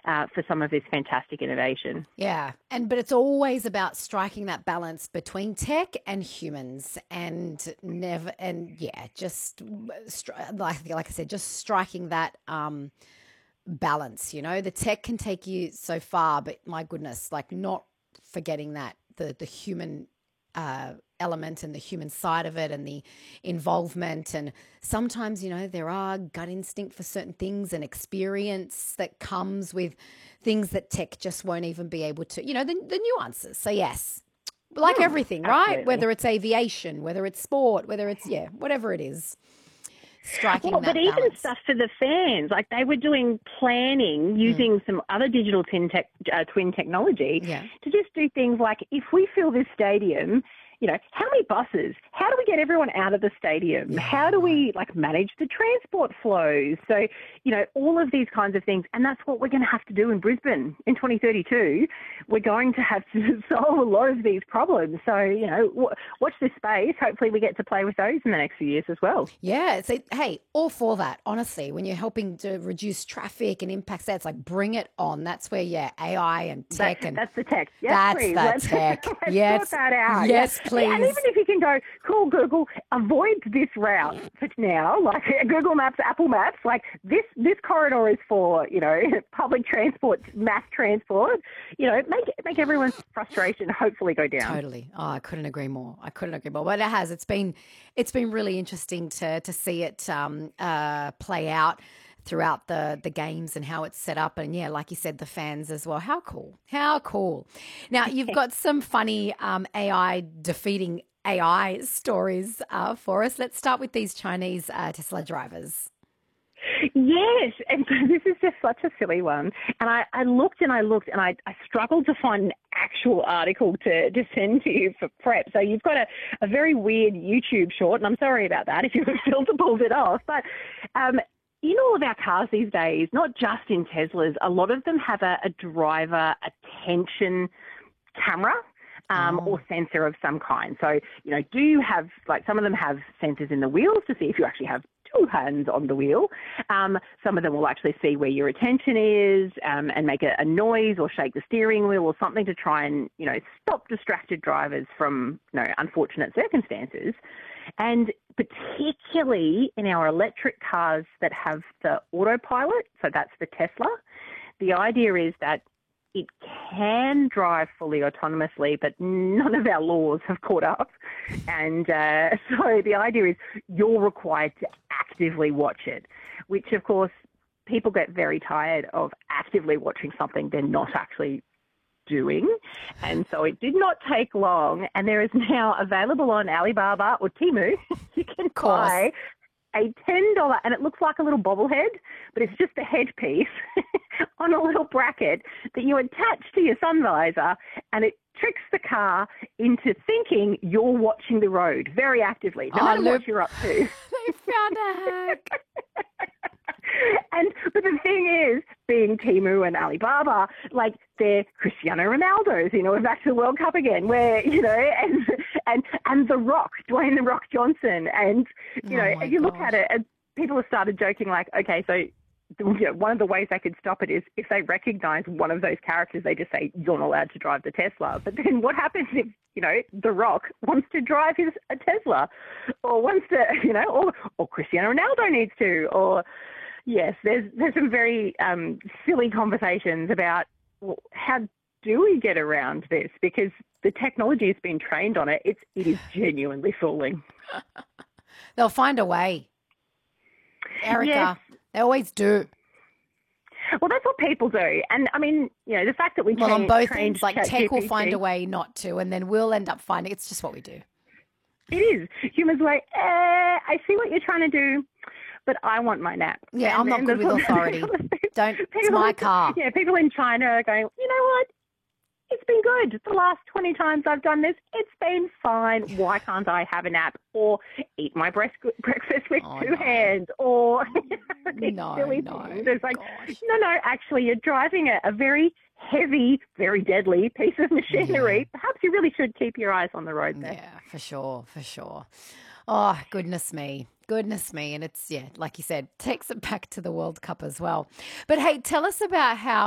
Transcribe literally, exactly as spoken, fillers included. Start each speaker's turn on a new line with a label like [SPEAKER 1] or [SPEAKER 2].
[SPEAKER 1] uh, for some of this fantastic innovation.
[SPEAKER 2] Yeah, and but it's always about striking that balance between tech and humans, and never, and yeah, just stri- like like I said, just striking that um balance. You know, the tech can take you so far, but my goodness, like not forgetting that the the human uh, element and the human side of it and the involvement. And sometimes, you know, there are gut instinct for certain things and experience that comes with things that tech just won't even be able to, you know, the, the nuances. So, yes, like
[SPEAKER 1] Mm,
[SPEAKER 2] everything, right?
[SPEAKER 1] absolutely.
[SPEAKER 2] Whether it's aviation, whether it's sport, whether it's, yeah, whatever it is, striking
[SPEAKER 1] Well, but
[SPEAKER 2] that
[SPEAKER 1] even
[SPEAKER 2] balance.
[SPEAKER 1] stuff for the fans, like they were doing planning
[SPEAKER 2] Mm,
[SPEAKER 1] using some other digital twin, tech, uh, twin technology
[SPEAKER 2] yeah.
[SPEAKER 1] to just do things like if we fill this stadium, you know, how many buses? How do we get everyone out of the stadium?
[SPEAKER 2] Yeah, I
[SPEAKER 1] How do
[SPEAKER 2] know.
[SPEAKER 1] we like manage the transport flows? So, you know, all of these kinds of things, and that's what we're going to have to do in Brisbane in twenty thirty-two. We're going to have to solve a lot of these problems. So, you know, w- watch this space. Hopefully, we get to play with those in the next few years as well.
[SPEAKER 2] Yeah, so hey, all for that. Honestly, when you're helping to reduce traffic and impacts that, it's like bring it on. That's where yeah, A I and
[SPEAKER 1] That
[SPEAKER 2] tech and
[SPEAKER 1] that's the text. Yes,
[SPEAKER 2] that's
[SPEAKER 1] please.
[SPEAKER 2] the
[SPEAKER 1] Let's
[SPEAKER 2] tech.
[SPEAKER 1] let's sort
[SPEAKER 2] Yes,
[SPEAKER 1] that out. Yeah,
[SPEAKER 2] yes,
[SPEAKER 1] yeah. And even
[SPEAKER 2] please.
[SPEAKER 1] if you can go, cool Google, avoid this route for now. Like Google Maps, Apple Maps. Like this this corridor is for you know public transport, mass transport. You know, make make everyone's frustration hopefully go down.
[SPEAKER 2] Totally. Oh, I couldn't agree more. I couldn't agree more. But it has. It's been it's been really interesting to to see it um, uh, play out throughout the the games and how it's set up. And yeah, like you said, the fans as well. How cool. How cool. Now, you've got some funny um, A I defeating A I stories uh, for us. Let's start with these Chinese uh, Tesla drivers.
[SPEAKER 1] Yes, and so this is just such a silly one. And I, I looked and I looked and I, I struggled to find an actual article to, to send to you for prep. So you've got a, a very weird YouTube short, and I'm sorry about that if your filter pulled it off. But um, in all of our cars these days, not just in Teslas, a lot of them have a, a driver attention camera um,
[SPEAKER 2] Oh,
[SPEAKER 1] or sensor of some kind. So, you know, do you have, like some of them have sensors in the wheels to see if you actually have two hands on the wheel. Um, some of them will actually see where your attention is um, and make a, a noise or shake the steering wheel or something to try and, you know, stop distracted drivers from, you know, unfortunate circumstances. And particularly in our electric cars that have the autopilot, so that's the Tesla, the idea is that it can drive fully autonomously, but none of our laws have caught up. And uh, so the idea is you're required to actively watch it, which, of course, people get very tired of actively watching something they're not actually doing. And so it did not take long. And there is now available on Alibaba or Temu, you can
[SPEAKER 2] of course.
[SPEAKER 1] buy a ten dollars, and it looks like a little bobblehead, but it's just a headpiece on a little bracket that you attach to your sun visor, and it tricks the car into thinking you're watching the road very actively, no
[SPEAKER 2] Oh,
[SPEAKER 1] matter
[SPEAKER 2] look,
[SPEAKER 1] what you're up to.
[SPEAKER 2] they found a hack.
[SPEAKER 1] And but the thing is, being Temu and Alibaba, like they're Cristiano Ronaldo's, you know, we're back to the World Cup again, where, you know, and and and The Rock, Dwayne The Rock Johnson, and you
[SPEAKER 2] Oh
[SPEAKER 1] know,
[SPEAKER 2] my
[SPEAKER 1] you look at
[SPEAKER 2] gosh.
[SPEAKER 1] it, and people have started joking like, okay, so you know, one of the ways they could stop it is if they recognize one of those characters, they just say, you're not allowed to drive the Tesla. But then what happens if, you know, The Rock wants to drive his a Tesla or wants to, you know, or, or Cristiano Ronaldo needs to, or yes, there's, there's some very um, silly conversations about well, how do we get around this? Because the technology has been trained on it. It's, it is genuinely fooling.
[SPEAKER 2] They'll find a way,
[SPEAKER 1] Yes.
[SPEAKER 2] Erica. They always do.
[SPEAKER 1] Well, that's what people do. And I mean, you know, the fact that we
[SPEAKER 2] Well, on
[SPEAKER 1] train,
[SPEAKER 2] both
[SPEAKER 1] trained
[SPEAKER 2] ends, like tech will find a
[SPEAKER 1] ChatGPT,
[SPEAKER 2] way not to, and then we'll end up finding it's just what we do.
[SPEAKER 1] it is. Humans are like, eh, I see what you're trying to do, but I want my nap.
[SPEAKER 2] Yeah, I'm
[SPEAKER 1] And
[SPEAKER 2] not
[SPEAKER 1] then
[SPEAKER 2] good
[SPEAKER 1] the
[SPEAKER 2] with authority. Don't, it's
[SPEAKER 1] people,
[SPEAKER 2] my car.
[SPEAKER 1] yeah, people in China are going, you know what? It's been good. The last twenty times I've done this, it's been fine. Why can't I have a nap or eat my breast, breakfast with
[SPEAKER 2] Oh,
[SPEAKER 1] two
[SPEAKER 2] no.
[SPEAKER 1] hands or these
[SPEAKER 2] No,
[SPEAKER 1] silly
[SPEAKER 2] no.
[SPEAKER 1] things? It's like,
[SPEAKER 2] Gosh.
[SPEAKER 1] no, no, actually, you're driving a, a very heavy, very deadly piece of
[SPEAKER 2] Yeah.
[SPEAKER 1] machinery. Perhaps you really should keep your eyes on the road there.
[SPEAKER 2] Yeah, for sure, for sure. Oh, goodness me. Goodness me. And it's, yeah, like you said, takes it back to the World Cup as well. But hey, tell us about how